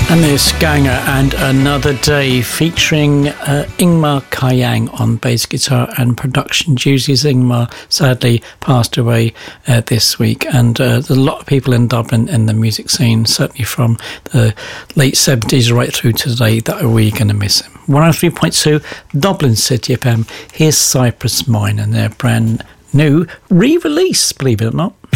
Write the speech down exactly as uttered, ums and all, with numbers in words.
And this Ganger and Another Day featuring uh, Ingmar Kajang on bass guitar and production duties. Ingmar sadly passed away uh, this week, and uh, there's a lot of people in Dublin in the music scene, certainly from the late seventies right through to today, that are really going to miss him. one oh three point two Dublin City F M. Here's Cypress Mine and their brand new re-release, believe it or not.